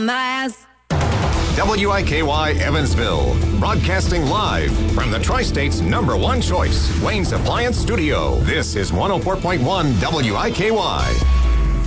my ass. WIKY Evansville, broadcasting live from the Tri-State's #1 choice, Wayne's Appliance Studio. This is 104.1 WIKY.